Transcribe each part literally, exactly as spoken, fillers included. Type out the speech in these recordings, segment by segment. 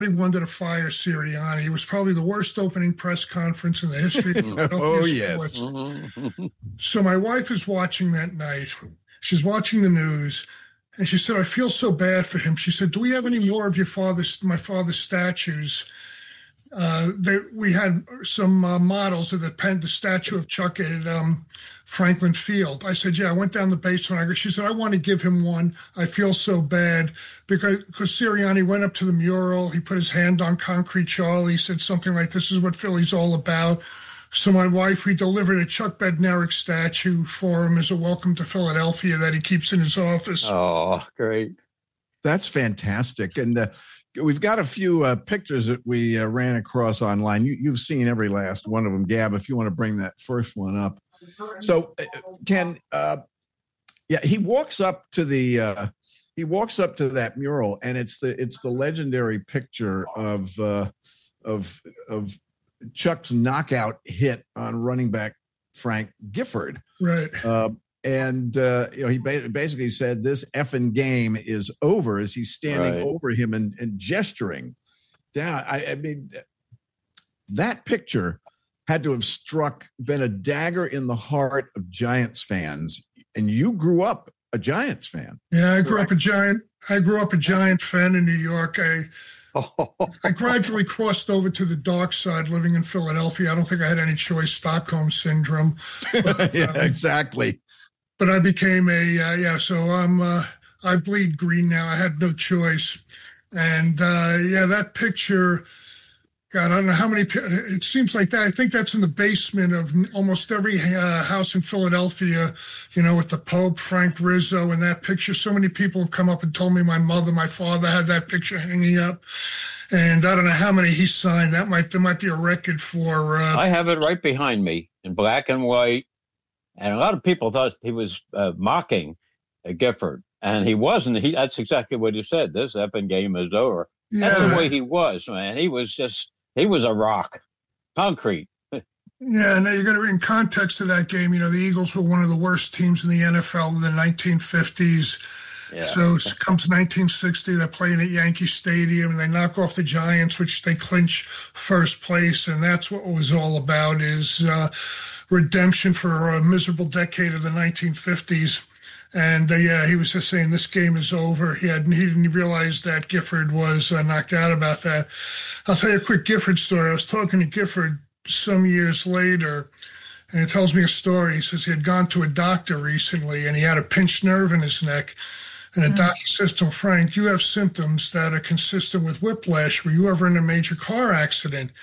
wanted to fire Sirianni. It was probably the worst opening press conference in the history of Philadelphia oh, sports. Yes. Mm-hmm. So my wife is watching that night. She's watching the news, and she said, "I feel so bad for him." She said, "Do we have any more of your father's, my father's statues?" Uh, they, we had some uh, models of the pen, the statue of Chuck at um, Franklin Field. I said, "Yeah." I went down the basement. I go, she said, "I want to give him one. I feel so bad because because Sirianni went up to the mural. He put his hand on Concrete Charlie. He said something like, 'This is what Philly's all about.'" So my wife, we delivered a Chuck Bednarik statue for him as a welcome to Philadelphia that he keeps in his office. Oh, great. That's fantastic. And uh, we've got a few uh, pictures that we uh, ran across online. You, you've seen every last one of them, Gab, if you want to bring that first one up. So, uh, Ken, uh, yeah, he walks up to the uh, he walks up to that mural, and it's the it's the legendary picture of uh, of of Chuck's knockout hit on running back Frank Gifford. Right. Uh, and, uh, you know, he ba- basically said this effing game is over as he's standing Right. over him and, and gesturing down. I, I mean, that picture had to have struck, been a dagger in the heart of Giants fans. And you grew up a Giants fan. Yeah, I grew Correct. up a Giant. I grew up a Giant fan in New York. I I gradually crossed over to the dark side, living in Philadelphia. I don't think I had any choice. Stockholm syndrome. But, yeah, um, exactly. But I became a uh, yeah. So I'm uh, I bleed green now. I had no choice, and uh, yeah, that picture. God, I don't know how many. It seems like that. I think that's in the basement of almost every uh, house in Philadelphia. You know, with the Pope, Frank Rizzo, and that picture. So many people have come up and told me my mother, my father had that picture hanging up, and I don't know how many he signed. That might there might be a record for. Uh, I have it right behind me in black and white. And a lot of people thought he was uh, mocking uh, Gifford, and he wasn't. He, that's exactly what he said. This effing game is over. yeah. That's the way he was, man. He was just, he was a rock, concrete. Yeah, now you got to in context of that game. You know, the Eagles were one of the worst teams in the N F L in the nineteen fifties. Yeah. So comes nineteen sixty, they're playing at Yankee Stadium, and they knock off the Giants, which they clinch first place, and that's what it was all about: is uh, redemption for a miserable decade of the nineteen fifties. And uh, yeah, he was just saying this game is over. He had he didn't realize that Gifford was uh, knocked out about that. I'll tell you a quick Gifford story. I was talking to Gifford some years later, and he tells me a story. He says he had gone to a doctor recently, and he had a pinched nerve in his neck. And the mm. doctor says to him, "Frank, you have symptoms that are consistent with whiplash. Were you ever in a major car accident?"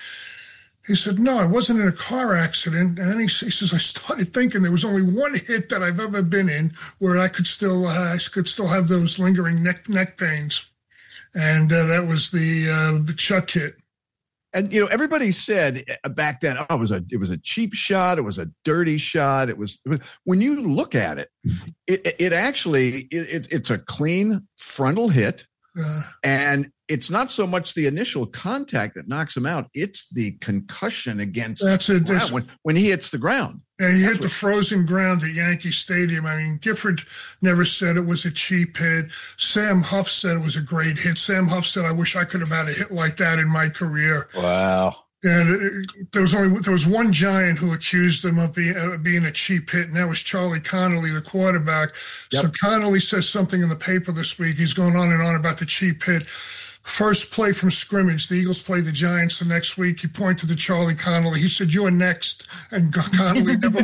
He said, "No, I wasn't in a car accident." And then he, he says, "I started thinking there was only one hit that I've ever been in where I could still uh, I could still have those lingering neck neck pains." And uh, that was the uh, Chuck hit. And, you know, everybody said back then, oh, it was a it was a cheap shot. It was a dirty shot. It was, it was when you look at it, it, it actually it, it, it's a clean frontal hit. Uh, and it's not so much the initial contact that knocks him out. It's the concussion against that's the it, ground when, when he hits the ground. And he that's hit what, the frozen ground at Yankee Stadium. I mean, Gifford never said it was a cheap hit. Sam Huff said it was a great hit. Sam Huff said, "I wish I could have had a hit like that in my career." Wow. And it, there was only there was one Giant who accused him of being, uh, being a cheap hit, and that was Charlie Connolly, the quarterback. Yep. So Connolly says something in the paper this week. He's going on and on about the cheap hit. First play from scrimmage, the Eagles played the Giants the next week. He pointed to Charlie Connolly. He said, "You're next." And Connolly never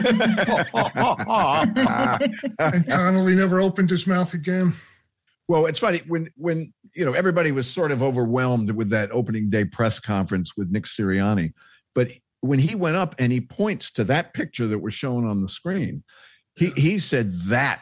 and Connolly never opened his mouth again. Well, it's funny when when you know everybody was sort of overwhelmed with that opening day press conference with Nick Sirianni, but when he went up and he points to that picture that was shown on the screen, he he said that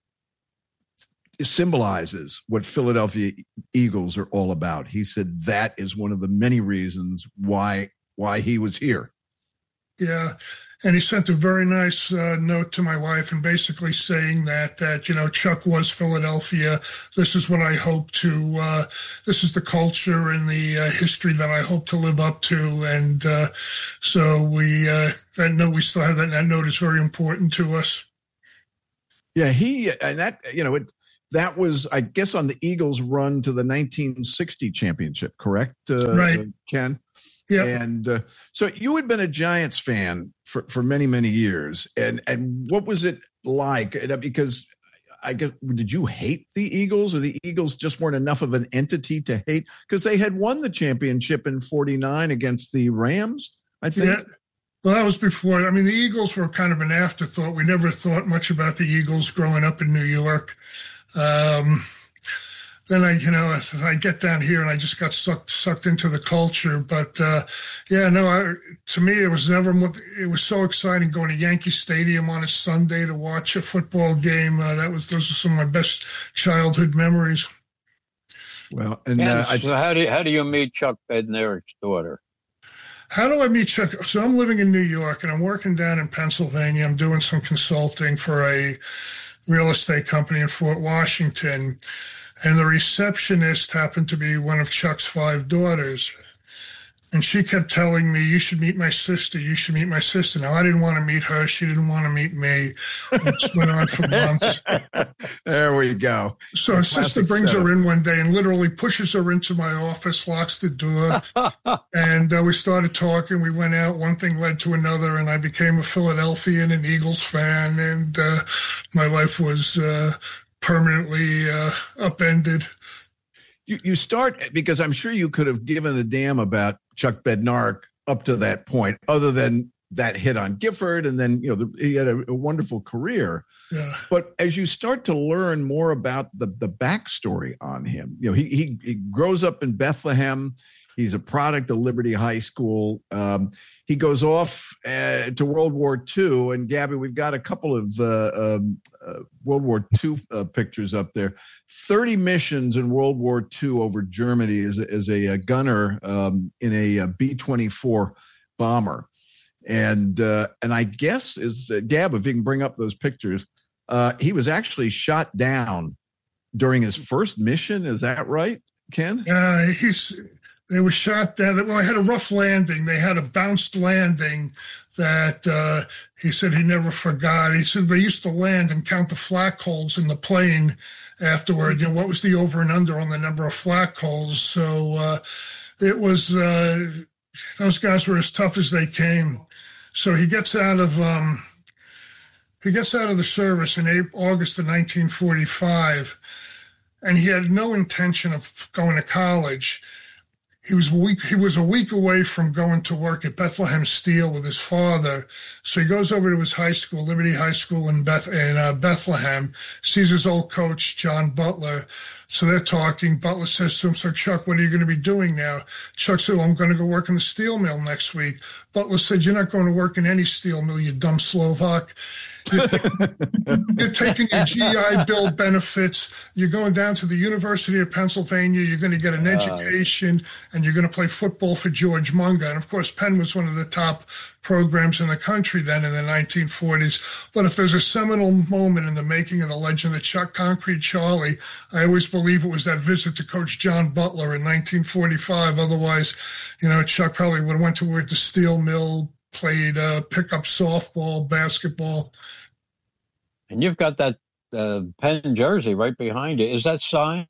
symbolizes what Philadelphia Eagles are all about. He said that is one of the many reasons why why he was here. Yeah. And he sent a very nice uh, note to my wife and basically saying that, that, you know, Chuck was Philadelphia. This is what I hope to, uh, this is the culture and the uh, history that I hope to live up to. And uh, so we, uh, that note, we still have that, that note is very important to us. Yeah, he, and that, you know, it, that was, I guess, on the Eagles' run to the nineteen sixty championship, correct, uh, right. uh, Ken? Yeah. And uh, so you had been a Giants fan for, for many, many years. And and what was it like? Because I guess, did you hate the Eagles, or the Eagles just weren't enough of an entity to hate? Because they had won the championship in forty-nine against the Rams, I think. Yeah. Well, that was before. I mean, the Eagles were kind of an afterthought. We never thought much about the Eagles growing up in New York. Um, then I, you know, as I get down here and I just got sucked sucked into the culture. But uh, yeah, no, I, to me it was never. It was so exciting going to Yankee Stadium on a Sunday to watch a football game. Uh, that was those are some of my best childhood memories. Well, and yeah, uh, so how do you, how do you meet Chuck Bednarik's daughter? How do I meet Chuck? So I'm living in New York and I'm working down in Pennsylvania. I'm doing some consulting for a real estate company in Fort Washington. And the receptionist happened to be one of Chuck's five daughters. And she kept telling me, you should meet my sister. You should meet my sister. Now, I didn't want to meet her. She didn't want to meet me. It went on for months. There we go. So her sister brings setup. her in one day and literally pushes her into my office, locks the door. and uh, we started talking. We went out. One thing led to another. And I became a Philadelphian and Eagles fan. And uh, my life was uh, permanently uh, upended. You, you start, because I'm sure you could have given a damn about Chuck Bednarik up to that point, other than that hit on Gifford. And then, you know, the, he had a, a wonderful career. Yeah. But as you start to learn more about the, the backstory on him, you know, he, he, he grows up in Bethlehem. He's a product of Liberty High School. Um, he goes off uh, to World War Two. And Gabby, we've got a couple of uh, um, uh, World War Two uh, pictures up there. thirty missions in World War Two over Germany as a, as a, a gunner um, in a, a B twenty-four bomber. And uh, and I guess, is uh, Gab, if you can bring up those pictures, uh, he was actually shot down during his first mission. Is that right, Ken? Uh, he's... They were shot down. Well, I had a rough landing. They had a bounced landing that uh, he said he never forgot. He said they used to land and count the flak holes in the plane afterward. You know, what was the over and under on the number of flak holes? So uh, it was, uh, those guys were as tough as they came. So he gets out of, um, he gets out of the service in April, August of nineteen forty-five, and he had no intention of going to college. He was a week, he was a week away from going to work at Bethlehem Steel with his father. So he goes over to his high school, Liberty High School in Beth in uh, Bethlehem, sees his old coach, John Butler. So they're talking. Butler says to him, so Chuck, what are you going to be doing now? Chuck said, well, I'm going to go work in the steel mill next week. Butler said, you're not going to work in any steel mill, you dumb Slovak. You're, you're taking your G I Bill benefits. You're going down to the University of Pennsylvania. You're going to get an education, and you're going to play football for George Munga. And, of course, Penn was one of the top programs in the country then in the nineteen forties. But if there's a seminal moment in the making of the legend of Chuck Concrete Charlie, I always believe it was that visit to Coach John Butler in nineteen forty-five. Otherwise, you know, Chuck probably would have went to work at the steel mill, played uh, pickup softball, basketball. And you've got that uh, Penn jersey right behind it. Is that signed?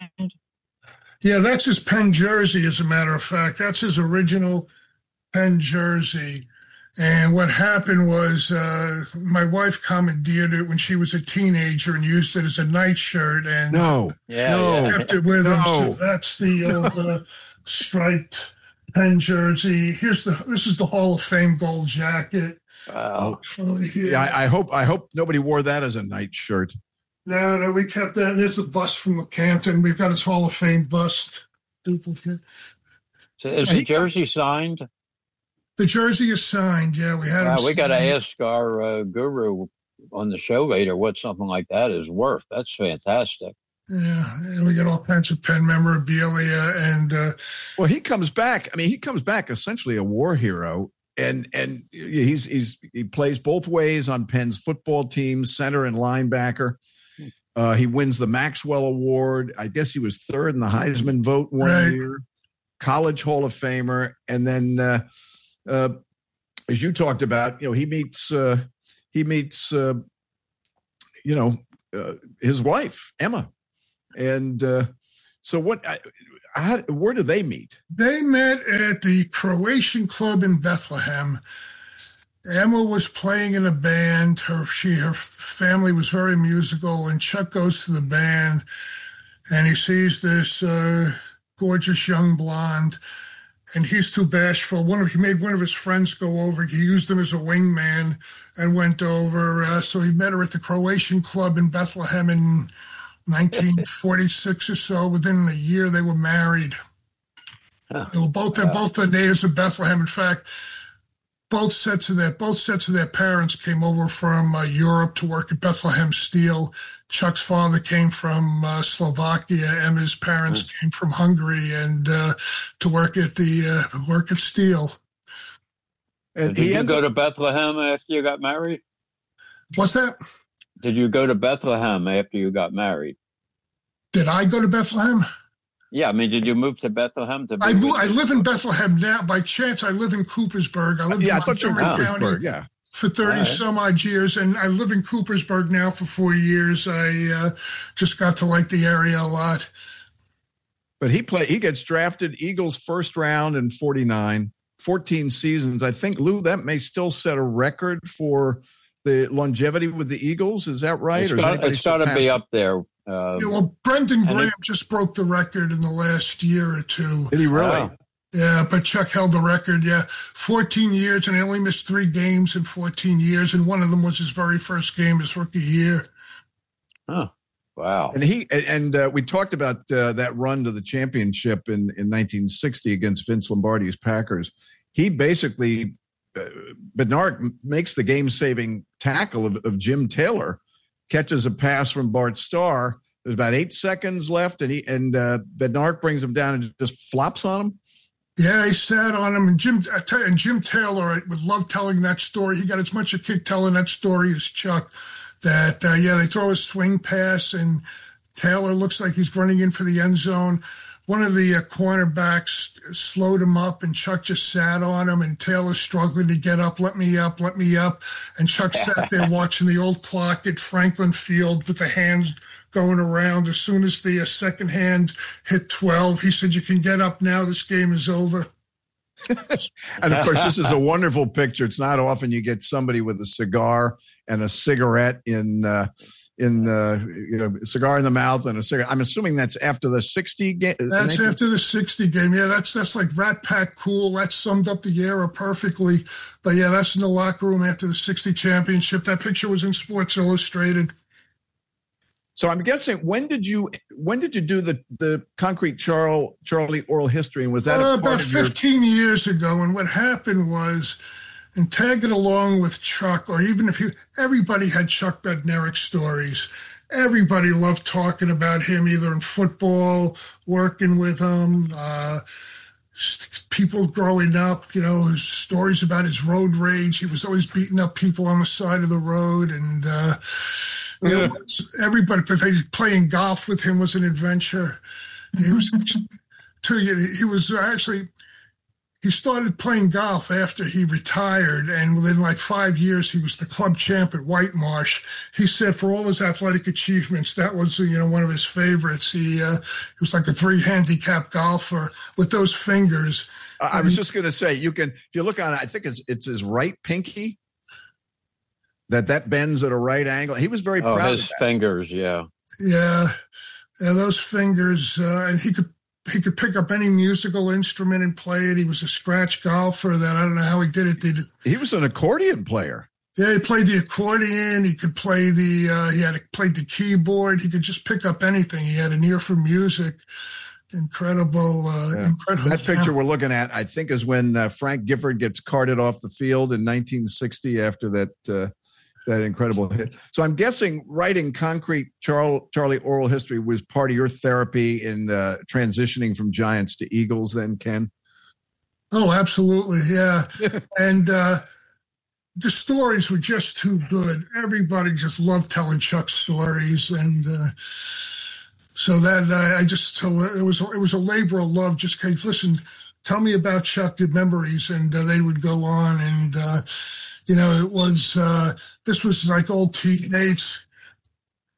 Yeah, that's his Penn jersey, as a matter of fact. That's his original Penn jersey. And what happened was uh, my wife commandeered it when she was a teenager and used it as a nightshirt. And No, Yeah, no. yeah. kept it with No. him. So that's the old uh, striped Penn jersey. Here's the. This is the Hall of Fame gold jacket. Wow. Oh, yeah. Yeah, I, I hope I hope nobody wore that as a night shirt. No, no, we kept that. There's a bust from Canton. We've got his Hall of Fame bust duplicate. So is So he- the jersey signed? The jersey is signed. Yeah, we had Wow, him. we got to signed. ask our uh, guru on the show later what something like that is worth. That's fantastic. Yeah, and we got all kinds of Penn memorabilia, and uh, Well, he comes back. I mean, he comes back essentially a war hero, and and he's he's he plays both ways on Penn's football team, center and linebacker. Uh, he wins the Maxwell Award. I guess he was third in the Heisman vote one Right. year. College Hall of Famer, and then uh, uh, as you talked about, you know, he meets uh, he meets uh, you know uh, his wife Emma. And uh, so what, I, how, where do they meet? They met at the Croatian Club in Bethlehem. Emma was playing in a band. Her she her family was very musical, and Chuck goes to the band, and he sees this uh, gorgeous young blonde, and he's too bashful. One of he made one of his friends go over. He used him as a wingman and went over. Uh, so he met her at the Croatian Club in Bethlehem in nineteen forty-six or so. Within a year, they were married. They were both they're both the natives of Bethlehem. In fact, both sets of their both sets of their parents came over from uh, Europe to work at Bethlehem Steel. Chuck's father came from uh, Slovakia. Emma's parents mm. came from Hungary, and uh, to work at the uh, work at Steel. And did you go up- to Bethlehem after you got married? What's that? Did you go to Bethlehem after you got married? Did I go to Bethlehem? Yeah, I mean, did you move to Bethlehem? To I, I live in Bethlehem now. By chance, I live in Coopersburg. I live yeah, in I thought you were in Coopersburg, yeah. For thirty right. some odd years, and I live in Coopersburg now for four years. I uh, just got to like the area a lot. But he play he gets drafted Eagles first round in forty-nine, fourteen seasons. I think, Lou, that may still set a record for the longevity with the Eagles. Is that right? It's got, it's got to be up there. Um, yeah, well, Brendan Graham it, just broke the record in the last year or two. Did he really? Wow. Yeah, but Chuck held the record, yeah. fourteen years, and he only missed three games in fourteen years, and one of them was his very first game, his rookie year. Oh, wow. And he and uh, we talked about uh, that run to the championship in, in nineteen sixty against Vince Lombardi's Packers. He basically, uh, Bednarik makes the game-saving tackle of, of Jim Taylor, catches a pass from Bart Starr. There's about eight seconds left, and he and uh, Bednarik brings him down and just flops on him. Yeah, he sat on him, and Jim I tell you, and Jim Taylor I would love telling that story. He got as much a kick telling that story as Chuck. That uh, yeah, they throw a swing pass, and Taylor looks like he's running in for the end zone. One of the uh, cornerbacks slowed him up, and Chuck just sat on him, and Taylor's struggling to get up. Let me up, let me up. And Chuck sat there watching the old clock at Franklin Field with the hands going around. As soon as the uh, second hand hit twelve, he said, "You can get up now. This game is over." And of course, this is a wonderful picture. It's not often you get somebody with a cigar and a cigarette in uh, in the you know cigar in the mouth and a cigarette. I'm assuming that's after the sixty game. That's after the sixty game. Yeah, that's that's like Rat Pack cool. That summed up the era perfectly. But yeah, that's in the locker room after the sixty championship. That picture was in Sports Illustrated. So I'm guessing when did you when did you do the the concrete Charlie Charlie oral history, and was that uh, a part about of fifteen your... years ago? And what happened was, and tagging along with Chuck, or even if you everybody had Chuck Bednarik stories. Everybody loved talking about him, either in football, working with him, uh, people growing up. You know, his stories about his road rage. He was always beating up people on the side of the road, and. Uh, You know, everybody playing golf with him was an adventure. He was, he was actually, he started playing golf after he retired, and within like five years, he was the club champ at White Marsh. He said for all his athletic achievements, that was, you know, one of his favorites. He, uh, he was like a three handicap golfer with those fingers. I was just going to say, you can, if you look on it, I think it's, it's his right pinky. That that bends at a right angle. He was very oh, proud his of that. fingers, yeah. Yeah. Yeah, those fingers. Uh, and he could he could pick up any musical instrument and play it. He was a scratch golfer that I don't know how he did it. Did He was an accordion player. Yeah, he played the accordion. He could play the, uh, he had played the keyboard. He could just pick up anything. He had an ear for music. Incredible. Uh, yeah. incredible. That picture we're looking at, I think, is when uh, Frank Gifford gets carted off the field in nineteen sixty after that uh, that incredible hit. So I'm guessing writing concrete Charlie, Charlie oral history was part of your therapy in uh, transitioning from Giants to Eagles then, Ken? Oh, absolutely. Yeah. and uh, the stories were just too good. Everybody just loved telling Chuck stories. And uh, so that uh, I just, so it was, it was a labor of love. Just, hey, listen, tell me about Chuck, good memories. And uh, they would go on and, uh, you know, it was, uh, this was like old teammates.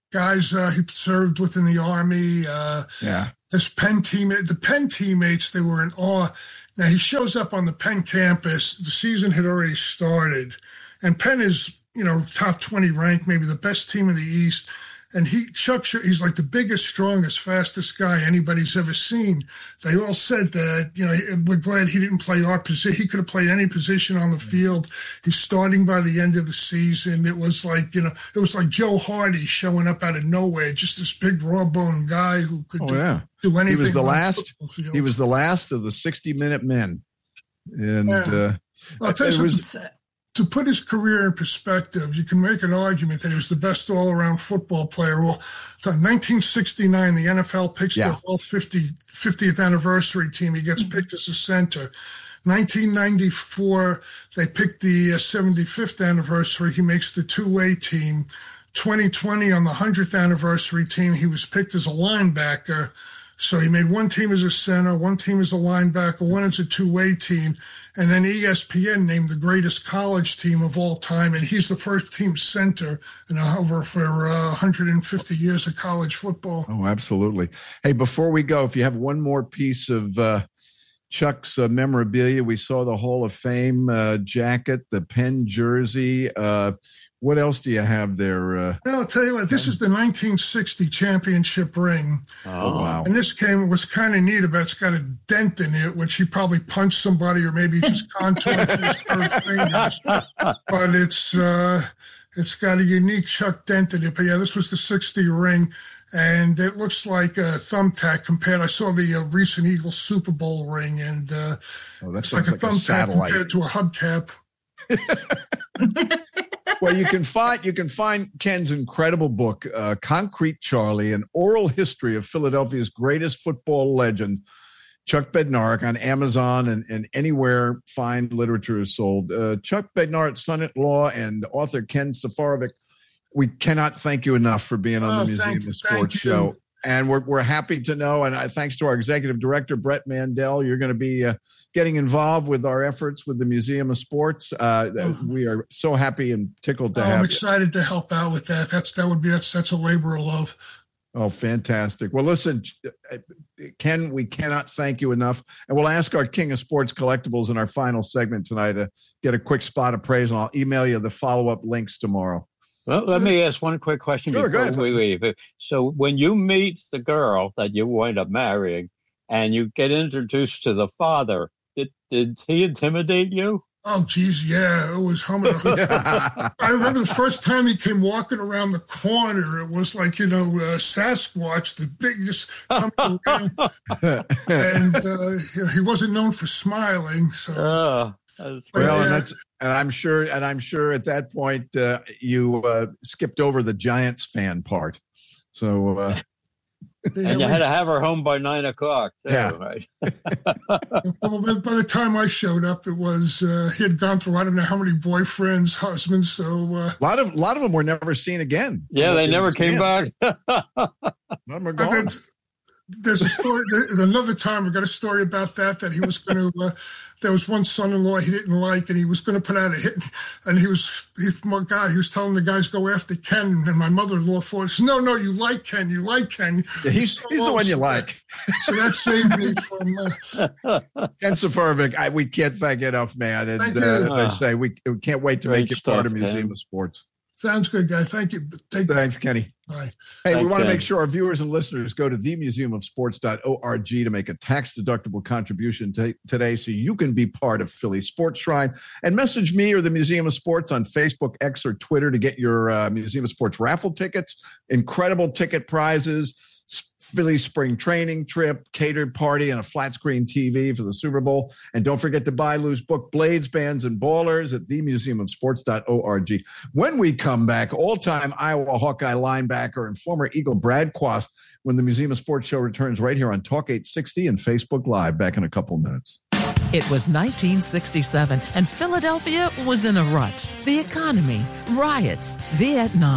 guys uh, he served within the Army. Uh, yeah. His Penn teammate, the Penn teammates, they were in awe. Now he shows up on the Penn campus. The season had already started, and Penn is, you know, top twenty ranked, maybe the best team in the East. And he, Chuck, he's like the biggest, strongest, fastest guy anybody's ever seen. They all said that, you know, we're glad he didn't play our position. He could have played any position on the field. He's starting by the end of the season. It was like, you know, it was like Joe Hardy showing up out of nowhere, just this big raw bone guy who could oh, do, yeah. do anything. He was the last. He was the last of the sixty minute men. And yeah. uh, I'll tell you it something. Was, to put his career in perspective, you can make an argument that he was the best all-around football player. Well, in nineteen sixty-nine, the N F L picks yeah. the whole fiftieth anniversary team. He gets picked as a center. nineteen ninety-four, they picked the seventy-fifth anniversary. He makes the two-way team. twenty twenty, on the one hundredth anniversary team, he was picked as a linebacker. So he made one team as a center, one team as a linebacker, one as a two-way team. And then E S P N named the greatest college team of all time. And he's the first team center in over for uh, one hundred fifty years of college football. Oh, absolutely. Hey, before we go, if you have one more piece of uh, Chuck's uh, memorabilia, we saw the Hall of Fame uh, jacket, the Penn jersey. Uh, what else do you have there? Uh, well, I'll tell you what, this is the nineteen sixty championship ring. Oh, wow. And this came, it was kind of neat about, it's got a dent in it, which he probably punched somebody or maybe just contoured his third fingers. But it's, uh, it's got a unique Chuck dent in it. But yeah, this was the sixty ring. And it looks like a thumbtack compared. I saw the uh, recent Eagles Super Bowl ring, and uh, oh, it's like a like thumbtack a compared to a hubcap. Well, you can find you can find Ken's incredible book, uh, Concrete Charlie, an oral history of Philadelphia's greatest football legend, Chuck Bednarik, on Amazon and, and anywhere fine literature is sold. Uh, Chuck Bednarik's son-in-law and author Ken Safarovic, we cannot thank you enough for being on oh, the Museum thank, of Sports show. And we're we're happy to know, and I, thanks to our executive director, Brett Mandel, you're going to be uh, getting involved with our efforts with the Museum of Sports. Uh, mm-hmm. We are so happy and tickled to oh, have I'm you. excited to help out with that. That's that would be that's that's a labor of love. Oh, fantastic. Well, listen, Ken, we cannot thank you enough. And we'll ask our King of Sports Collectibles in our final segment tonight to get a quick spot of praise, and I'll email you the follow-up links tomorrow. Well, let me ask one quick question sure, before we leave. So when you meet the girl that you wind up marrying and you get introduced to the father, did, did he intimidate you? Oh, geez, yeah. It was humming. I remember the first time he came walking around the corner, it was like, you know, uh, Sasquatch, the big, just coming around. And uh, you know, he wasn't known for smiling, so... Uh. Well, yeah. and that's and I'm sure and I'm sure at that point uh, you uh, skipped over the Giants fan part. So uh, yeah, and you we, had to have her home by nine o'clock. Too, yeah. Right? Well, by the time I showed up, it was uh, he had gone through I don't know how many boyfriends, husbands. So uh, a lot of a lot of them were never seen again. Yeah, they never came back. A lot of them are gone. There's a story. Another time, we got a story about that. That he was going to. Uh, there was one son-in-law he didn't like, and he was going to put out a hit. And he was, he, my God, he was telling the guys go after Ken. And my mother-in-law thought, "No, no, you like Ken. You like Ken." Yeah, he's so he's the one you so like. That, so that saved me from. Uh, Ken Safarovic, I we can't thank you enough, man. And thank uh, you. as I say, we, we can't wait to Great make you stuff, part of Museum Ken. of Sports. Sounds good, guy. Thank you. Take Thanks, Kenny. Bye. Hey, Thanks, we want to Ken. make sure our viewers and listeners go to the museum of sports dot org to make a tax-deductible contribution t- today so you can be part of Philly Sports Shrine. And message me or the Museum of Sports on Facebook, X, or Twitter to get your uh, Museum of Sports raffle tickets. Incredible ticket prizes. Philly spring training trip, catered party, and a flat screen T V for the Super Bowl. And don't forget to buy Lou's book, Blades, Bands, and Ballers at the museum of sports dot org. When we come back, all-time Iowa Hawkeye linebacker and former Eagle Brad Quast, when the Museum of Sports show returns right here on Talk eight sixty and Facebook Live. Back in a couple of minutes. It was nineteen sixty-seven, and Philadelphia was in a rut. The economy, riots, Vietnam.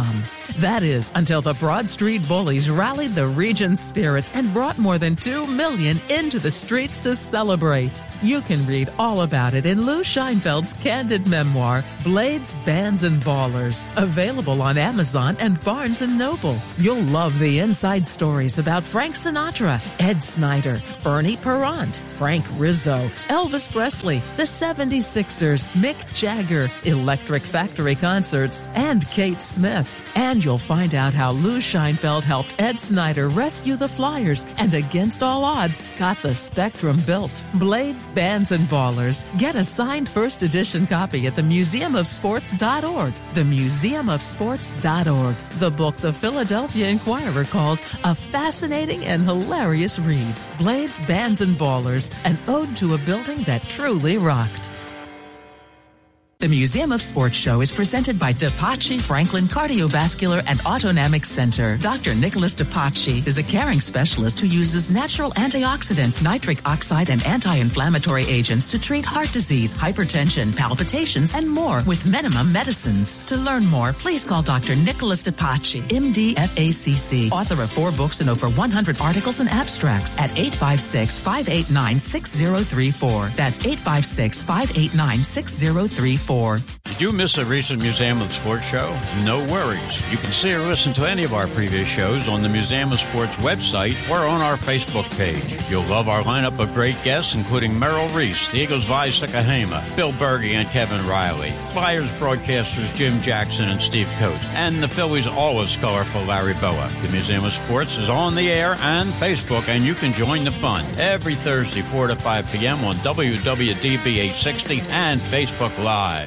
That is, until the Broad Street Bullies rallied the region's spirits and brought more than two million into the streets to celebrate. You can read all about it in Lou Scheinfeld's candid memoir, Blades, Bands, and Ballers, available on Amazon and Barnes and Noble. You'll love the inside stories about Frank Sinatra, Ed Snyder, Bernie Perrant, Frank Rizzo, Elvis Presley, the seventy-sixers, Mick Jagger, Electric Factory Concerts, and Kate Smith. And you'll find out how Lou Scheinfeld helped Ed Snyder rescue the Flyers and, against all odds, got the Spectrum built. Blades, Bands, and Ballers. Get a signed first edition copy at the museum of sports dot org. the museum of sports dot org. The book the Philadelphia Inquirer called a fascinating and hilarious read. Blades, Bands, and Ballers, an ode to a building that truly rocked. The Museum of Sports Show is presented by DePace Franklin Cardiovascular and Autonomic Center. Doctor Nicholas DePace is a caring specialist who uses natural antioxidants, nitric oxide, and anti-inflammatory agents to treat heart disease, hypertension, palpitations, and more with minimum medicines. To learn more, please call Doctor Nicholas DePace, M D, F A C C, author of four books and over one hundred articles and abstracts at eight five six, five eight nine, six zero three four. That's eight five six, five eight nine, six zero three four. Did you miss a recent Museum of Sports show? No worries. You can see or listen to any of our previous shows on the Museum of Sports website or on our Facebook page. You'll love our lineup of great guests, including Merrill Reese, the Eagles' Vi Sikahema, Bill Berge and Kevin Riley, Flyers broadcasters Jim Jackson and Steve Coates, and the Phillies' always colorful Larry Boa. The Museum of Sports is on the air and Facebook, and you can join the fun every Thursday, four to five p.m. on W W D B eight sixty and Facebook Live.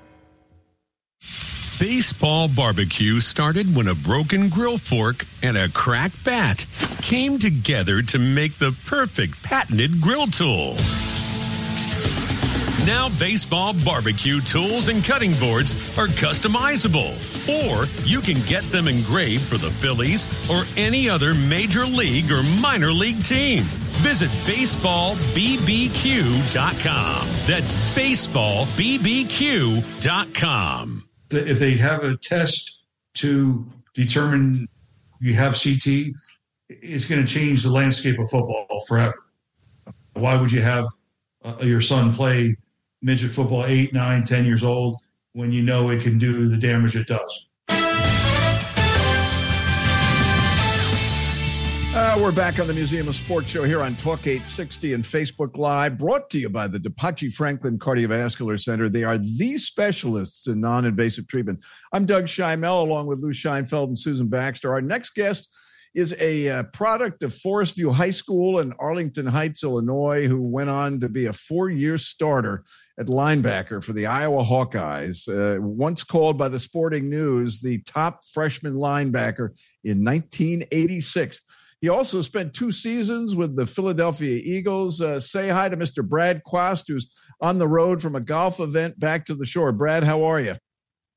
Baseball barbecue started when a broken grill fork and a cracked bat came together to make the perfect patented grill tool. Now baseball barbecue tools and cutting boards are customizable, or you can get them engraved for the Phillies or any other major league or minor league team. Visit baseball b b q dot com. That's baseball b b q dot com. If they have a test to determine you have C T, it's going to change the landscape of football forever. Why would you have uh, your son play midget football eight, nine, ten years old when you know it can do the damage it does? Uh, we're back on the Museum of Sports show here on Talk eight sixty and Facebook Live, brought to you by the DePace Franklin Cardiovascular Center. They are the specialists in non-invasive treatment. I'm Doug Scheimel, along with Lou Scheinfeld and Susan Baxter. Our next guest is a uh, product of Forest View High School in Arlington Heights, Illinois, who went on to be a four-year starter at linebacker for the Iowa Hawkeyes, uh, once called by the Sporting News the top freshman linebacker in nineteen eighty-six. He also spent two seasons with the Philadelphia Eagles. Uh, say hi to Mister Brad Quast, who's on the road from a golf event back to the shore. Brad, how are you?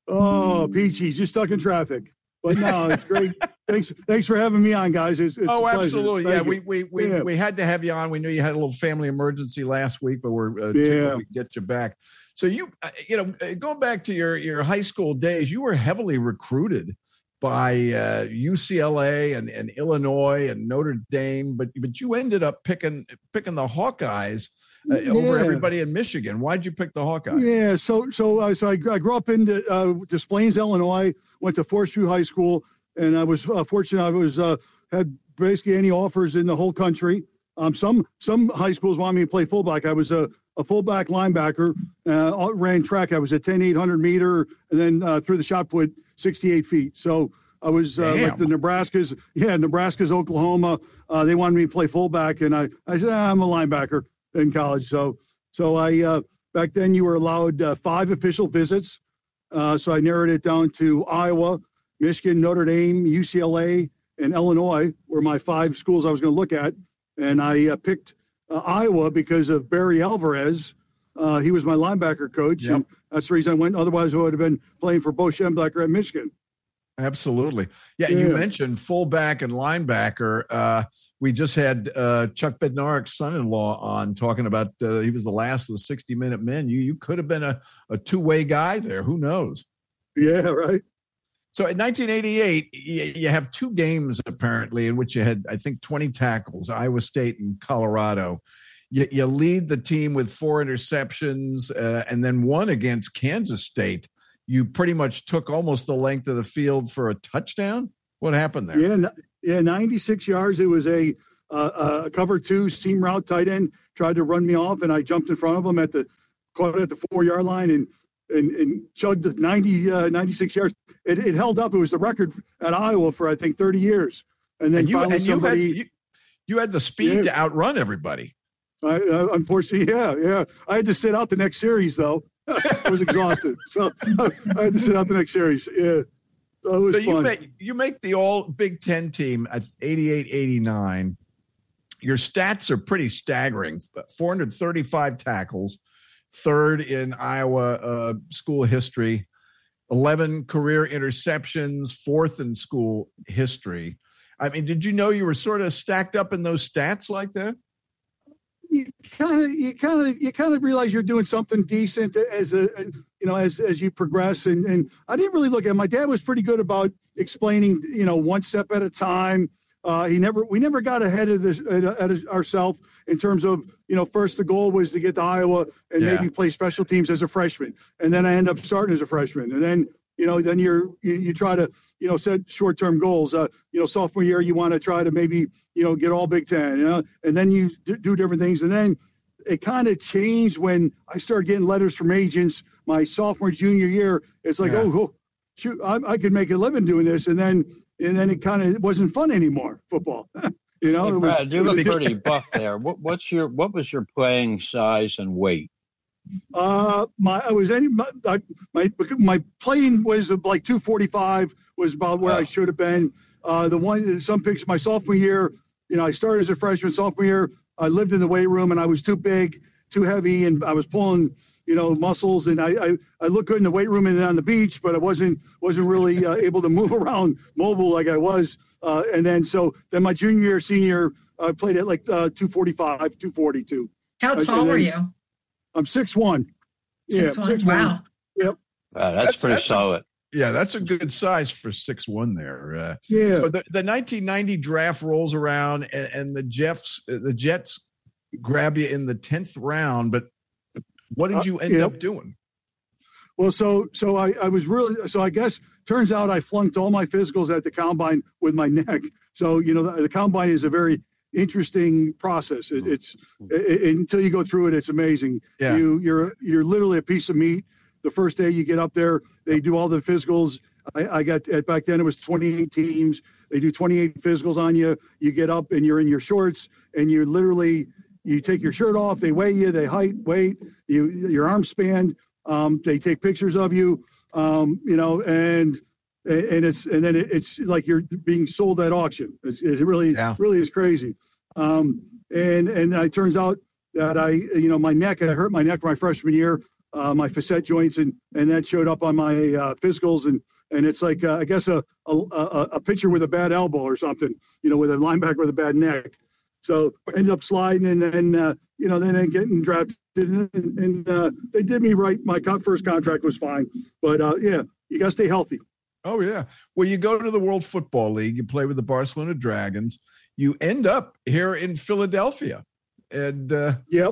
Oh, peachy, just stuck in traffic. But no, it's great. thanks, thanks for having me on, guys. It's, it's oh, a absolutely. Thank yeah, you. we we we, yeah. we had to have you on. We knew you had a little family emergency last week, but we're uh, yeah. we get you back. So you, uh, you know, going back to your your high school days, you were heavily recruited by uh, U C L A and, and Illinois and Notre Dame, but but you ended up picking picking the Hawkeyes uh, yeah. over everybody in Michigan. Why'd you pick the Hawkeyes? Yeah, so so, uh, so I, I grew up in uh, Des Plaines, Illinois. Went to Forest View High School, and I was uh, fortunate. I was uh, had basically any offers in the whole country. Um, some some high schools wanted me to play fullback. I was a, a fullback linebacker. Uh, ran track. I was a ten, eight hundred meter, and then uh, threw the shot put sixty-eight feet. So I was uh, like the Nebraskas. Yeah, Nebraska's, Oklahoma. Uh, they wanted me to play fullback, and I, I said, ah, I'm a linebacker in college. So so I uh, back then you were allowed uh, five official visits. Uh, so I narrowed it down to Iowa, Michigan, Notre Dame, U C L A, and Illinois were my five schools I was going to look at. And I uh, picked uh, Iowa because of Barry Alvarez. Uh, he was my linebacker coach, yep. and that's the reason I went. Otherwise, I would have been playing for Bo Schembechler at Michigan. Absolutely. Yeah, yeah. You mentioned fullback and linebacker. Uh, we just had uh, Chuck Bednarik's son-in-law on talking about uh, he was the last of the sixty-minute men. You you could have been a, a two-way guy there. Who knows? Yeah, right. So in nineteen eighty-eight, you, you have two games apparently in which you had, I think, twenty tackles, Iowa State and Colorado. You, you lead the team with four interceptions uh, and then one against Kansas State. You pretty much took almost the length of the field for a touchdown. What happened there? Yeah, yeah, ninety-six yards. It was a, uh, a cover two seam route tight end tried to run me off, and I jumped in front of him at the caught it at the four yard line and and, and chugged ninety, uh, ninety-six yards. It, it held up. It was the record at Iowa for I think thirty years. And then and you, finally and you somebody. Had, you, you had the speed Yeah. to outrun everybody. I, uh, unfortunately, yeah, yeah. I had to sit out the next series though. I was exhausted, so I had to sit out the next series. Yeah, so it was So fun. you make you make the all Big Ten team at eighty-eight eighty-nine. Your stats are pretty staggering. four hundred thirty-five tackles, third in Iowa uh, school history, eleven career interceptions, fourth in school history. I mean, did you know you were sort of stacked up in those stats like that? you kind of you kind of you kind of realize you're doing something decent as a you know as as you progress, and and I didn't really look at it. My dad was pretty good about explaining, you know, one step at a time. Uh, he never we never got ahead of this at, at ourselves in terms of, you know, first the goal was to get to Iowa and Yeah. maybe play special teams as a freshman, and then I end up starting as a freshman, and then you know then you're you, you try to you know set short term goals. Uh, you know, sophomore year you want to try to maybe you know get all Big Ten, you know, and then you do, do different things, and then it kind of changed when I started getting letters from agents my sophomore junior year. It's like, Yeah. oh, oh, shoot, I, I could make a living doing this, and then and then it kind of wasn't fun anymore. Football, you know. Hey, it was, Brad, you it was look a- pretty buff there. What, what's your what was your playing size and weight? Uh, my I was any my I, my my playing was like two forty-five was about where Oh. I should have been. Uh, the one some pictures my sophomore year, you know, I started as a freshman. Sophomore year, I lived in the weight room and I was too big, too heavy, and I was pulling, you know, muscles. And I I, I looked good in the weight room and on the beach, but I wasn't wasn't really uh, able to move around mobile like I was. Uh, and then so then my junior year, senior year, I played at like uh, two forty-five, two forty-two. How Okay, tall were then- you? I'm six one. Six one. Wow. Uh, that's, That's- pretty that's a- solid. Yeah, that's a good size for six one there. Uh, Yeah. So the, the nineteen ninety draft rolls around, and, and the Jets the Jets grab you in the tenth round. But what did Uh, you end yeah. up doing? Well, so so I, I was really so I guess turns out I flunked all my physicals at the combine with my neck. So you know the, the combine is a very interesting process. It, it's it, it- until you go through it, it's amazing. Yeah. You you're you're literally a piece of meat. The first day you get up there, they do all the physicals. I, I got at back then it was twenty-eight teams. They do twenty-eight physicals on you. You get up and you're in your shorts and you're literally you take your shirt off. They weigh you. They height, weight. You your arm span. Um, they take pictures of you, um, you know, and and it's and then it, it's like you're being sold at auction. It's, it really Yeah. really is crazy. Um, and and it turns out that I you know my neck I hurt my neck my freshman year, uh, my facet joints, and and that showed up on my uh, physicals, and and it's like uh, I guess a, a a a pitcher with a bad elbow or something, you know, with a linebacker with a bad neck. So I ended up sliding, and then uh, you know, then getting drafted, and, and uh, they did me right. My co- first contract was fine, but uh, yeah, you got to stay healthy. Oh yeah. Well, you go to the World Football League. You play with the Barcelona Dragons. You end up here in Philadelphia, and uh, Yep.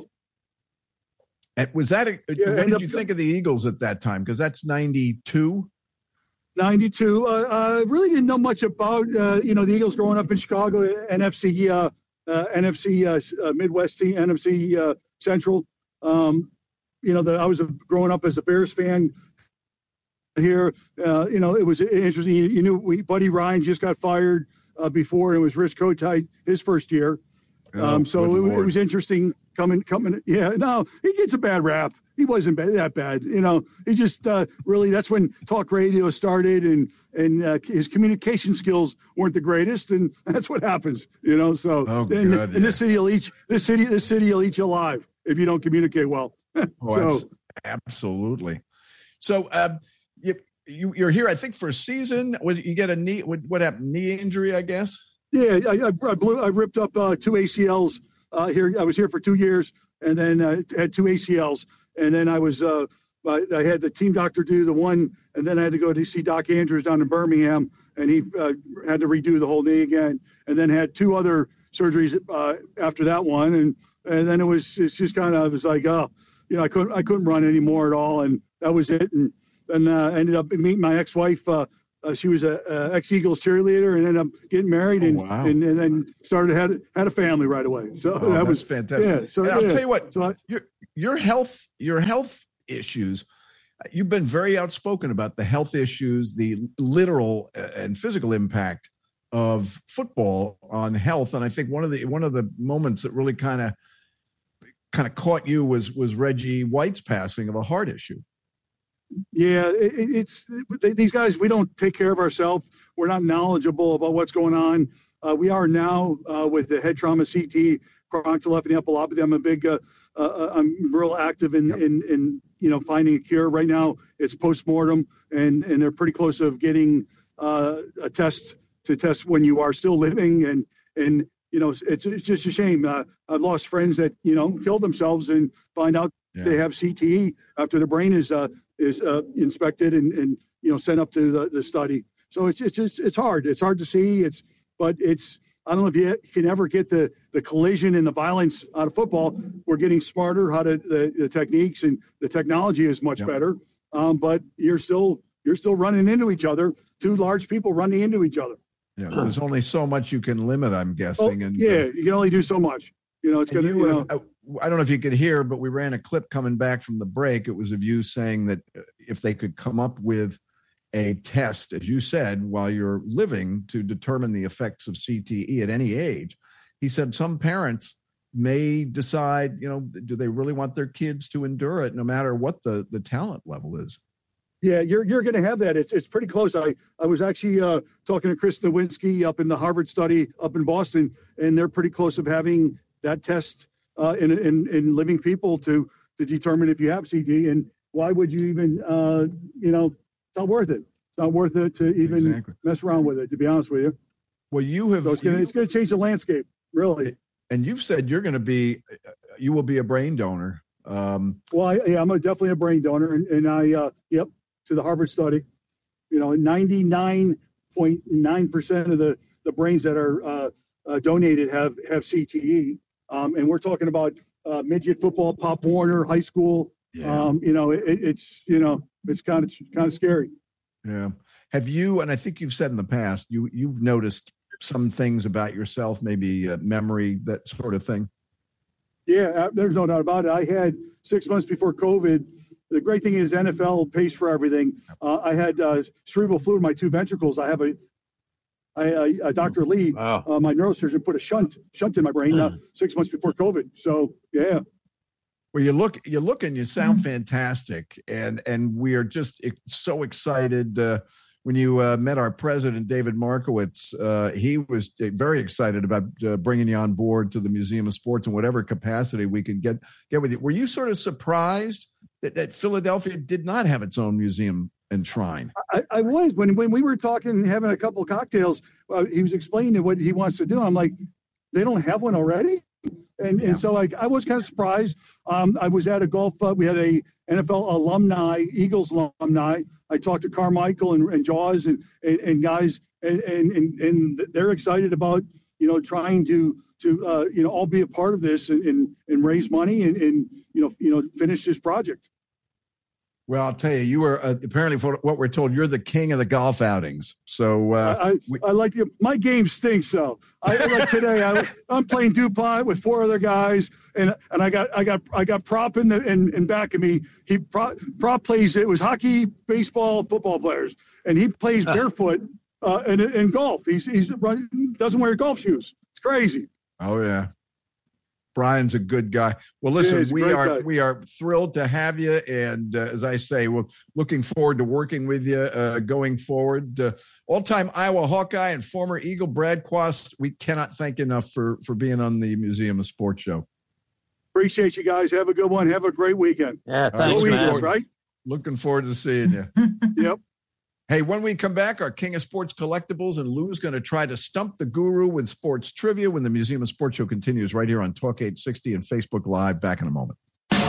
and was that a, Yeah, what end did up- you think of the Eagles at that time? Because that's ninety-two. ninety-two. Uh, I really didn't know much about uh, you know the Eagles growing up in Chicago, N F C, uh, uh, N F C uh, uh, Midwest team, N F C uh, Central. Um, you know, the, I was a, growing up as a Bears fan here. Uh, you know, it was interesting. You, you knew we, Buddy Ryan just got fired uh, before, and it was Rich Kotite his first year. Um, so Oh, good it, it Lord. was interesting coming, coming. Yeah, no, he gets a bad rap. He wasn't bad, that bad. You know, he just uh, really, that's when talk radio started, and, and uh, his communication skills weren't the greatest. And that's what happens, you know? So, Oh, and, God, and yeah. this city will eat, this city, this city will eat you alive if you don't communicate well. Oh, So- abs- absolutely. So um, you, you you're here, I think, for a season. Was you get a knee? What, what happened? Knee injury, I guess. Yeah, I, I, I blew, I ripped up uh, two A C Ls uh, here. I was here for two years, and then uh, had two A C Ls, and then I was uh, I, I had the team doctor do the one, and then I had to go to see Doc Andrews down in Birmingham, and he uh, had to redo the whole knee again, and then had two other surgeries uh, after that one, and and then it was it's just kind of it was like oh, you know I couldn't I couldn't run anymore at all, and that was it, and then uh, ended up meeting my ex-wife. Uh, uh, she was a, a ex-Eagles cheerleader, and ended up getting married, and, oh, wow. and and then started had had a family right away. So oh, that was fantastic. Yeah, so and I'll yeah. tell you what, so I, your your health your health issues. You've been very outspoken about the health issues, the literal and physical impact of football on health. And I think one of the one of the moments that really kind of kind of caught you was was Reggie White's passing of a heart issue. Yeah, it, it's these guys. We don't take care of ourselves. We're not knowledgeable about what's going on. Uh, we are now uh, with the head trauma, C T, chronic encephalopathy. I'm a big. Uh, uh, I'm real active in, yep. in in you know finding a cure. Right now, it's postmortem, and and they're pretty close of getting uh, a test to test when you are still living. And and you know it's it's just a shame. Uh, I've lost friends that you know killed themselves and find out yeah. they have C T E after their brain is uh, is uh, inspected and and you know sent up to the, the study. So it's it's it's it's hard. It's hard to see. It's but it's. I don't know if you can ever get the, the collision and the violence out of football. We're getting smarter how to the, the techniques and the technology is much yep. better. Um, but you're still you're still running into each other. Two large people running into each other. Yeah, there's only so much you can limit, I'm guessing. Oh, and yeah, uh, you can only do so much. You know, it's gonna. You, you know, uh, I don't know if you could hear, but we ran a clip coming back from the break. It was of you saying that if they could come up with a test, as you said, while you're living to determine the effects of C T E at any age. He said some parents may decide, you know, do they really want their kids to endure it no matter what the, the talent level is? Yeah, you're you're going to have that. It's it's pretty close. I, I was actually uh, talking to Chris Nowinski up in the Harvard study up in Boston, and they're pretty close of having that test uh, in, in in living people to to determine if you have C T E. And why would you even, uh, you know, it's not worth it. It's not worth it to even exactly. mess around with it, to be honest with you. Well, you have. So it's going to change the landscape, really. And you've said you're going to be, you will be a brain donor. Um, well, I, yeah, I'm a, definitely a brain donor, and, and I, uh, yep, to the Harvard study. You know, ninety-nine point nine percent of the, the brains that are uh, uh, donated have have C T E, um, and we're talking about uh, midget football, Pop Warner, high school. Yeah. Um, you know, it, it's you know, it's kind of kind of scary. Yeah. Have you, and I think you've said in the past, you, you've noticed some things about yourself, maybe uh, memory, that sort of thing? Yeah, there's no doubt about it. I had six months before COVID. The great thing is N F L pays for everything. Uh, I had uh, cerebral fluid in my two ventricles. I have a, I, I, uh, Doctor Lee, wow. uh, my neurosurgeon, put a shunt shunt in my brain uh, six months before COVID. So, yeah. Well, you look, you look, and you sound fantastic, and and we are just so excited. Uh, when you uh, met our president, David Markowitz, uh, he was very excited about uh, bringing you on board to the Museum of Sports in whatever capacity we could get get with you. Were you sort of surprised that, that Philadelphia did not have its own museum and shrine? I, I was when when we were talking, and having a couple of cocktails. Uh, he was explaining what he wants to do. I'm like, they don't have one already. And yeah. and so like I was kind of surprised. Um, I was at a golf. Uh, we had a N F L alumni, Eagles alumni. I talked to Carmichael and, and Jaws and, and, and guys, and, and and they're excited about you know trying to to uh, you know all be a part of this and and, and raise money and, and you know you know finish this project. Well, I'll tell you, you were uh, apparently, for what we're told, you're the king of the golf outings. So uh, I, I, we, I like you. My game stinks, though. I like today. I, I'm playing DuPont with four other guys, and and I got I got I got prop in the in, in back of me. He prop, prop plays. It was hockey, baseball, football players, and he plays barefoot uh, in in golf. He's he's run, doesn't wear golf shoes. It's crazy. Oh yeah. Brian's a good guy. Well, listen, yeah, we are guy. we are thrilled to have you, and uh, as I say, we're looking forward to working with you uh, going forward. Uh, all-time Iowa Hawkeye and former Eagle Brad Quast, we cannot thank you enough for for being on the Museum of Sports show. Appreciate you guys. Have a good one. Have a great weekend. Yeah, thanks, right, man. Forward, right? Looking forward to seeing you. Yep. Hey, when we come back, our King of Sports Collectibles, and Lou's going to try to stump the guru with sports trivia when the Museum of Sports show continues right here on Talk eight sixty and Facebook Live. Back in a moment.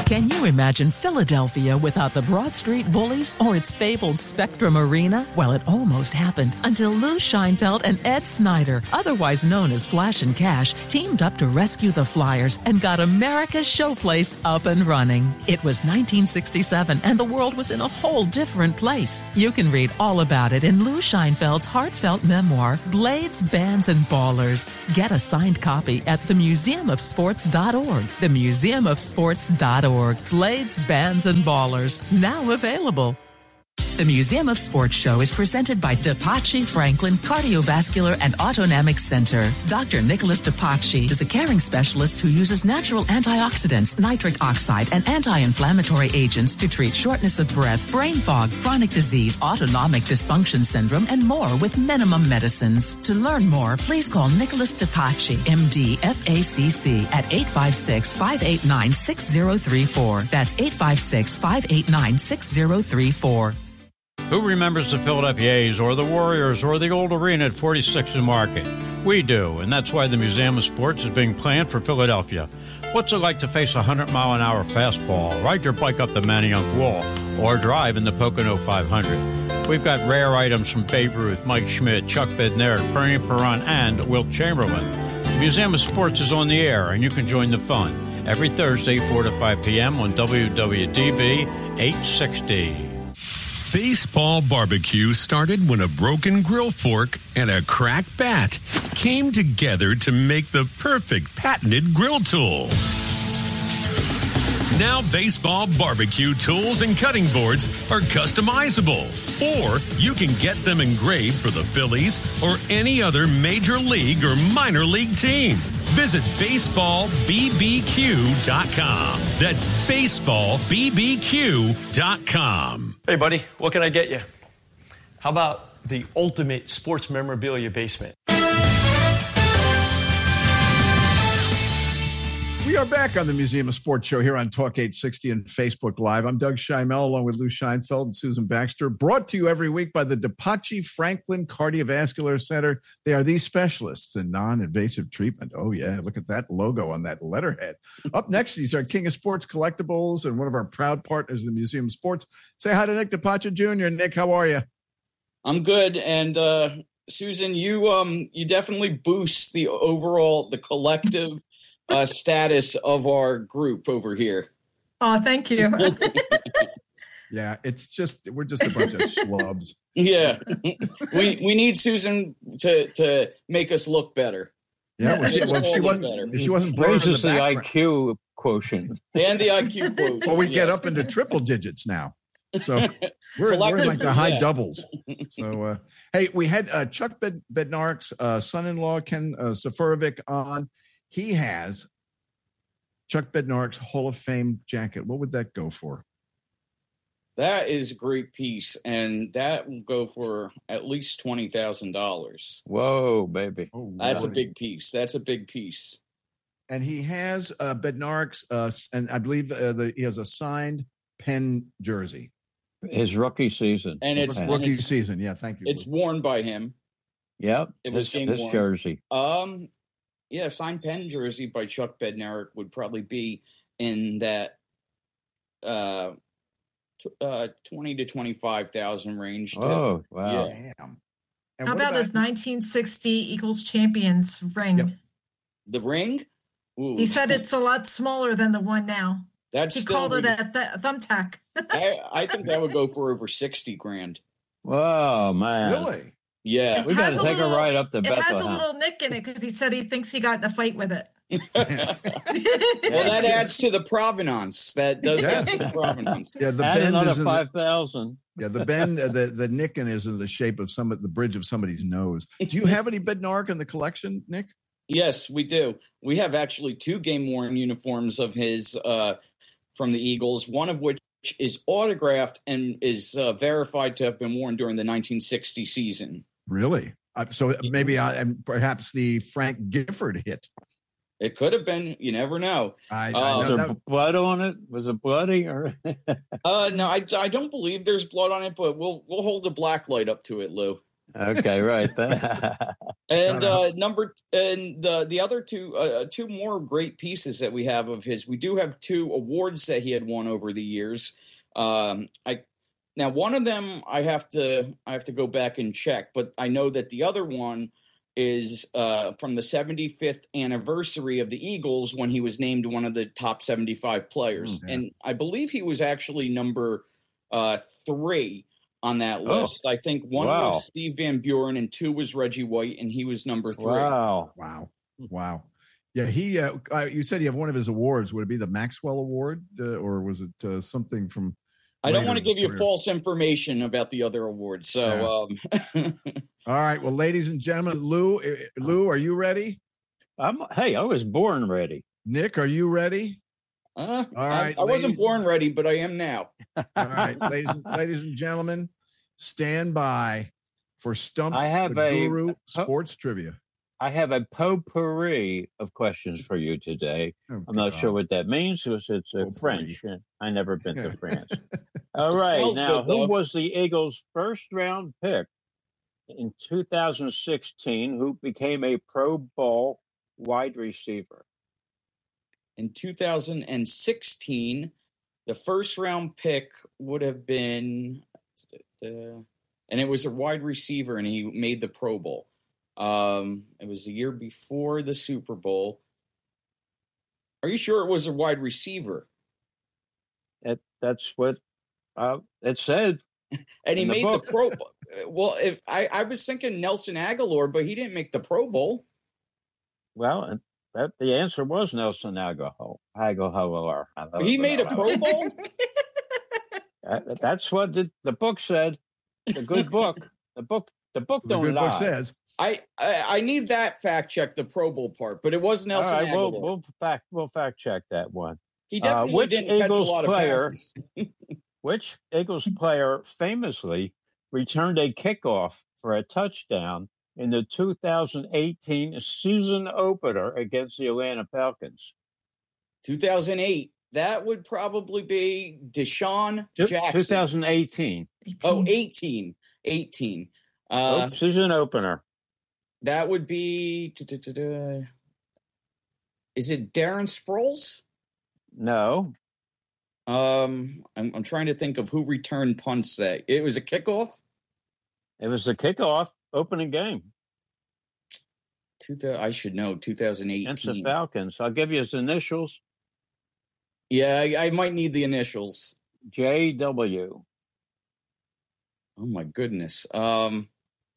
Can you imagine Philadelphia without the Broad Street Bullies or its fabled Spectrum Arena? Well, it almost happened until Lou Scheinfeld and Ed Snyder, otherwise known as Flash and Cash, teamed up to rescue the Flyers and got America's showplace up and running. It was nineteen sixty-seven and the world was in a whole different place. You can read all about it in Lou Scheinfeld's heartfelt memoir, Blades, Bands, and Ballers. Get a signed copy at the museum of sports dot org. the museum of sports dot org. Blades, Bands, and Ballers. Now available. The Museum of Sports show is presented by DePachi Franklin Cardiovascular and Autonomic Center. Doctor Nicholas DePachi is a caring specialist who uses natural antioxidants, nitric oxide, and anti-inflammatory agents to treat shortness of breath, brain fog, chronic disease, autonomic dysfunction syndrome, and more with minimum medicines. To learn more, please call Nicholas DePachi, M D, F A C C, at eight five six, five eight nine, six zero three four. That's eight five six, five eight nine, six zero three four. Who remembers the Philadelphia A's or the Warriors or the old arena at forty-sixth and Market? We do, and that's why the Museum of Sports is being planned for Philadelphia. What's it like to face a one hundred mile an hour fastball, ride your bike up the Manayunk Wall, or drive in the Pocono five hundred? We've got rare items from Babe Ruth, Mike Schmidt, Chuck Bednarik, Bernie Perron, and Wilt Chamberlain. The Museum of Sports is on the air, and you can join the fun every Thursday, four to five p.m. on W W D B eight sixty. Baseball barbecue started when a broken grill fork and a cracked bat came together to make the perfect patented grill tool. Now baseball barbecue tools and cutting boards are customizable, or you can get them engraved for the Phillies or any other major league or minor league team. Visit baseball b b q dot com. That's baseball b b q dot com. Hey, buddy, what can I get you? How about the ultimate sports memorabilia basement? We are back on the Museum of Sports show here on Talk eight sixty and Facebook Live. I'm Doug Scheimel along with Lou Scheinfeld and Susan Baxter, brought to you every week by the DePachi Franklin Cardiovascular Center. They are the specialists in non-invasive treatment. Oh, yeah, look at that logo on that letterhead. Up next, he's our King of Sports Collectibles and one of our proud partners in the Museum of Sports. Say hi to Nick DePachi Junior Nick, how are you? I'm good, and uh, Susan, you um, you definitely boost the overall, the collective Uh, status of our group over here. Oh, thank you. Yeah, it's just we're just a bunch of schlubs. Yeah, we we need Susan to to make us look better. Yeah, well, she, well, she wasn't. If she wasn't raises the, the I Q quotient and the I Q quotient. Well, we yeah. get up into triple digits now. So we're, we're in like the high yeah. doubles. So, uh, hey, we had uh, Chuck Bed- Bednarik's uh, son-in-law, Ken uh, Safarovic, on. He has Chuck Bednarik's Hall of Fame jacket. What would that go for? That is a great piece, and that will go for at least twenty thousand dollars. Whoa, baby. Oh, That's wow. a big piece. That's a big piece. And he has uh, Bednarik's, uh, and I believe uh, the, he has a signed pen jersey. His rookie season. And it's rookie and it's, season. Yeah, thank you. It's worn by him. Yep. It was his, his worn. jersey. Um, yeah, signed pen jersey by Chuck Bednarik would probably be in that uh, t- uh twenty to twenty five thousand range. To, oh wow! Yeah. How about, about his nineteen sixty Eagles champions ring? Yep. The ring? Ooh. He said it's a lot smaller than the one now. That's he called it a th- thumbtack. I, I think that would go for over sixty grand. Whoa, man! Really? Yeah, we got to take little, a ride up to it Bethlehem. It has a little nick in it because he said he thinks he got in a fight with it. Well, that adds to the provenance. That does yeah. add to the provenance. Yeah, the Add bend another is five thousand. Yeah, the bend, uh, the the nickin is in the shape of some the bridge of somebody's nose. Do you have any Bednarik in the collection, Nick? Yes, we do. We have actually two game worn uniforms of his uh, from the Eagles. One of which is autographed and is uh, verified to have been worn during the nineteen sixty season. Really? Uh, so maybe I, and perhaps the Frank Gifford hit. It could have been. You never know. I, I uh, know was there that... blood on it? Was it bloody? Or uh, no, I, I don't believe there's blood on it, but we'll we'll hold a black light up to it, Lou. Okay, right. and uh, number and the the other two uh, two more great pieces that we have of his. We do have two awards that he had won over the years. Um, I now one of them I have to I have to go back and check, but I know that the other one is uh, from the seventy-fifth anniversary of the Eagles when he was named one of the top seventy-five players. Mm-hmm. And I believe he was actually number uh, three on that list. Oh, I think one wow. was Steve Van Buren and two was Reggie White, and he was number three. Wow. Wow. Wow. Yeah, he. Uh, you said you have one of his awards. Would it be the Maxwell Award, uh, or was it uh, something from I don't want to give you career. false information about the other awards. So, yeah. um, all right. Well, ladies and gentlemen, Lou, Lou, are you ready? I'm. Hey, I was born ready. Nick, are you ready? Uh, all right. I, I wasn't born ready, but I am now. All right, ladies, ladies and gentlemen, stand by for Stump I have the a, Guru Sports Trivia. I have a potpourri of questions for you today. Oh, I'm not God. sure what that means because it's uh, French. And I never been to France. All right. Now, good, who was the Eagles' first round pick in two thousand sixteen who became a Pro Bowl wide receiver? In two thousand sixteen, the first round pick would have been, uh, and it was a wide receiver, and he made the Pro Bowl. Um, it was the year before the Super Bowl. Are you sure it was a wide receiver? It, that's what uh, it said. And he the made book. the Pro Bowl. Well, if I, I was thinking Nelson Aguilar, but he didn't make the Pro Bowl. Well, that the answer was Nelson Aguilar. Aguilar. He made a Pro Bowl? that, that's what the, the book said. It's a good book. The book. The book the don't good lie. Book says. I, I I need that fact check, the Pro Bowl part, but it was Nelson All right, Aguilar. We'll, we'll fact we'll fact check that one. He definitely uh, which didn't Eagles catch a lot player, of passes. Which Eagles player famously returned a kickoff for a touchdown in the two thousand eighteen season opener against the Atlanta Falcons? two thousand eight. That would probably be Deshaun Jackson. twenty eighteen. Oh, eighteen. eighteen. Uh, oh, season opener. That would be. Is it Darren Sproles? No. Um, I'm, I'm trying to think of who returned punts that. It was a kickoff? It was a kickoff opening game. Two thousand, I should know, two thousand eighteen. Against the Falcons. I'll give you his initials. Yeah, I, I might need the initials. J W. Oh, my goodness. Um,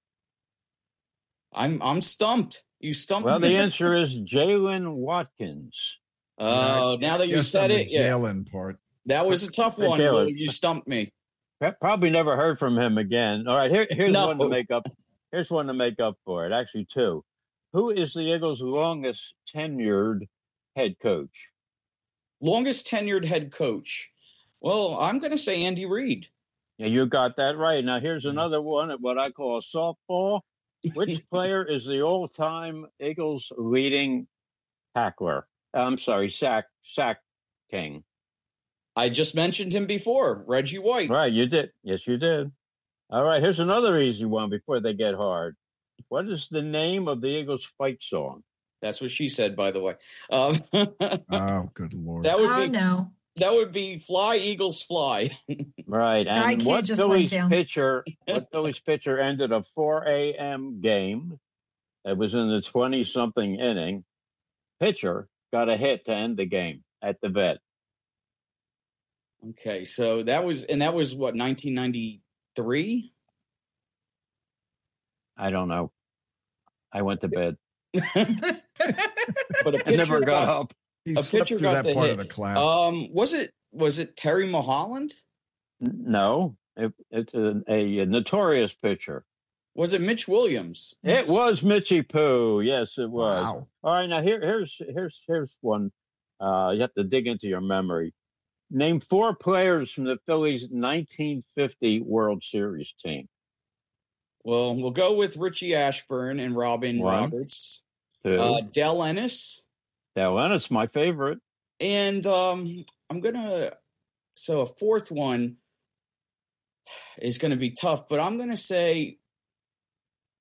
I'm I'm stumped. You stumped well, me. Well, the answer is Jalen Watkins. Oh, uh, now that you said it, yeah. Jalen part. That was a tough one. You stumped me. Probably never heard from him again. All right, here, here's no. one to make up. Here's one to make up for it. Actually, two. Who is the Eagles' longest tenured head coach? Longest tenured head coach. Well, I'm going to say Andy Reid. Yeah, you got that right. Now, here's another one at what I call a softball. Which player is the all-time Eagles leading tackler? I'm sorry, sack sack king. I just mentioned him before, Reggie White. Right, you did. Yes, you did. All right, here's another easy one before they get hard. What is the name of the Eagles fight song? That's what she said, by the way. Um, oh, good Lord. That would oh, be, no. That would be Fly, Eagles, Fly. Right. And what Phillies pitcher, what Phillies pitcher ended a four a.m. game that was in the twenty-something inning, pitcher got a hit to end the game at the vet. Okay, so that was, and that was what, nineteen ninety-three? I don't know. I went to bed. But a I never got up. He a slept pitcher through got that part hit. of the class. Um, was it was it Terry Mulholland? No, it, it's a, a notorious pitcher. Was it Mitch Williams? It was Mitchie Poo. Yes, it was. Wow. All right, now here, here's here's here's one. Uh, you have to dig into your memory. Name four players from the Phillies' nineteen fifty World Series team. Well, we'll go with Richie Ashburn and Robin One, Roberts. Two. Uh, Del Ennis. Del Ennis, my favorite. And um, I'm going to – so a fourth one is going to be tough, but I'm going to say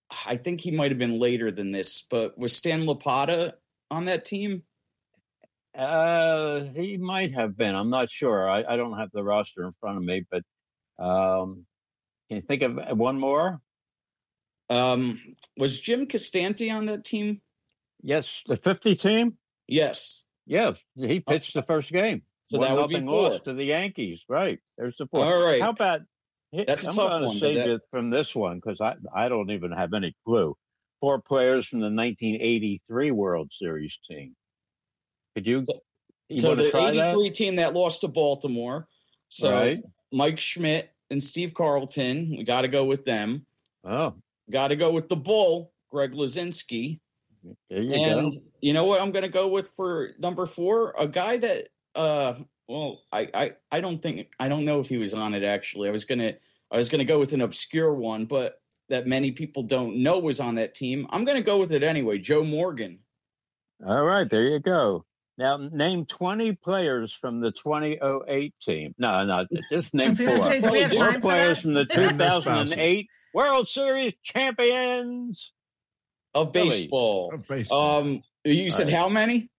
I think he might have been later than this, but was Stan Lopata on that team? Uh, he might have been. I'm not sure. I, I don't have the roster in front of me, but um, can you think of one more? Um, was Jim Costanti on that team? Yes, the fifty team. Yes. Yeah, he pitched the first game. So One that would be nothing four. loss to the Yankees. Right. There's the four. All right. How about? That's a I'm tough going one, to but save that- it from this one because I I don't even have any clue. Four players from the nineteen eighty-three World Series team. Could you? you so wanna the try that? eighty-three team that lost to Baltimore. So Right. Mike Schmidt and Steve Carlton. We got to go with them. Oh, Got to go with the Bull, Greg Luzinski. there you and go. you know what I'm going to go with for number four? A guy that, uh, well, I, I, I don't think, I don't know if he was on it actually. I was going to, I was going to go with an obscure one, but that many people don't know was on that team. I'm going to go with it anyway. Joe Morgan. All right, there you go. Now name twenty players from the twenty oh eight team. No, no, just name was four. gonna say, do we have Four time for players that? from the And their two thousand eight World Series champions. Of Phillies. baseball. Of baseball. Um, you said All right. how many?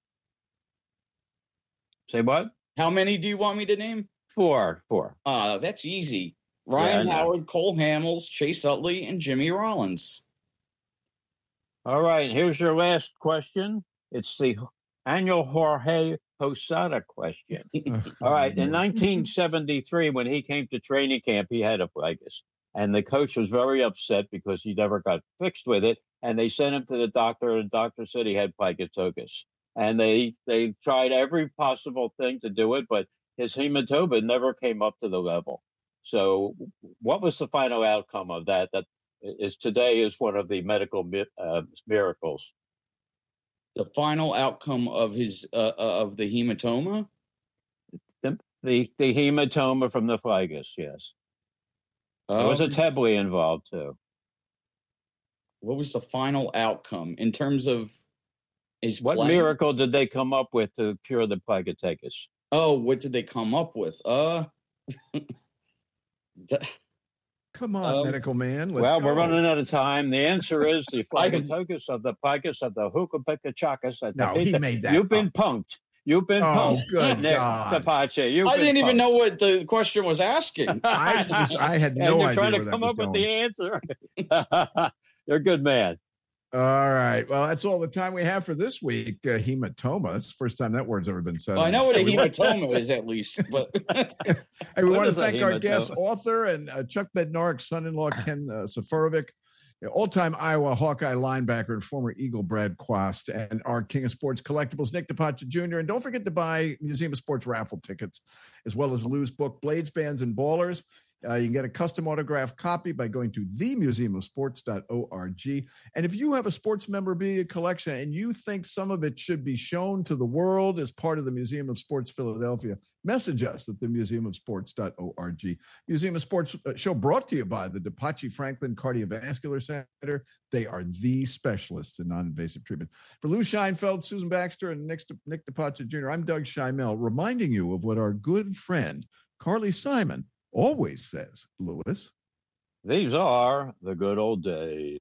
Say what? How many do you want me to name? Four, four. Uh, that's easy. Yeah, Ryan I know. Howard, Cole Hamels, Chase Utley, and Jimmy Rollins. All right, here's your last question. It's the annual Jorge Posada question. All right, in nineteen seventy-three, when he came to training camp, he had a ficus. And the coach was very upset because he never got fixed with it. And they sent him to the doctor, and the doctor said he had ficus. And they they tried every possible thing to do it, but his hematoma never came up to the level. So what was the final outcome of that? That is today is one of the medical mi- uh, miracles. The final outcome of his uh, uh, of the hematoma. The, the the hematoma from the ficus, yes. There was a Um, Tebley involved too. What was the final outcome in terms of his What playing? miracle did they come up with to cure the plagiaticus? Oh, what did they come up with? Uh, the- Come on, Um, medical man. Let's Well, go. we're running out of time. The answer is the plagiaticus of the ficus of the Hookapicachacus. No, he made that You've been up. punked. You've been Oh, punked. good Nick God. Tapace, you've I been didn't even punked. know what the question was asking. I just, I had and no you're idea trying where to that come was up with going. the answer. You're a good man. All right. Well, that's all the time we have for this week. Uh, hematoma. It's the first time that word's ever been said. Well, I know what a We want- hematoma is at least, but Hey, we What want to is a thank our hematoma? guest, author, and uh, Chuck Bednarik's son-in-law, Ken uh, Safarovic, all-time Iowa Hawkeye linebacker and former Eagle Brad Quast, and our King of Sports Collectibles, Nick DePace Junior And don't forget to buy Museum of Sports raffle tickets, as well as Lou's book, Blades, Bands, and Ballers. Uh, you can get a custom autographed copy by going to the museum of sports dot org. And if you have a sports memorabilia collection and you think some of it should be shown to the world as part of the Museum of Sports Philadelphia, message us at the museum of sports dot org. Museum of Sports uh, show brought to you by the DePace Franklin Cardiovascular Center. They are the specialists in non-invasive treatment. For Lou Scheinfeld, Susan Baxter, and Nick, Nick DePace Junior, I'm Doug Scheinmel, reminding you of what our good friend Carly Simon always says, Louis. These are the good old days.